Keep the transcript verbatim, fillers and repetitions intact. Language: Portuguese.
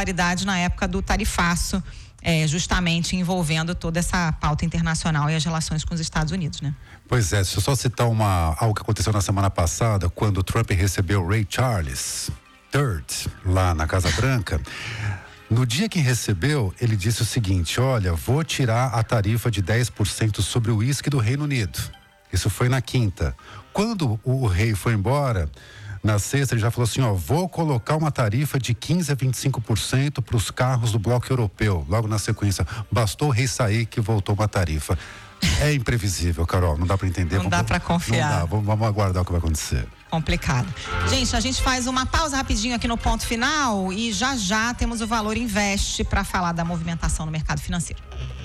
popularidade na época do tarifaço, é, justamente envolvendo toda essa pauta internacional e as relações com os Estados Unidos, né? Pois é, deixa eu só citar uma, algo que aconteceu na semana passada, quando o Trump recebeu Ray Charles terceiro lá na Casa Branca. No dia que recebeu, ele disse o seguinte: olha, vou tirar a tarifa de dez por cento sobre o uísque do Reino Unido. Isso foi na quinta. Quando o rei foi embora, na sexta ele já falou assim, ó, vou colocar uma tarifa de quinze a vinte e cinco por cento para os carros do bloco europeu. Logo na sequência, bastou o rei sair que voltou uma tarifa. É imprevisível, Carol, não dá para entender. Não vamos, dá para confiar. Não dá, vamos, vamos aguardar o que vai acontecer. Complicado. Gente, a gente faz uma pausa rapidinho aqui no ponto final e já já temos o Valor Invest para falar da movimentação no mercado financeiro.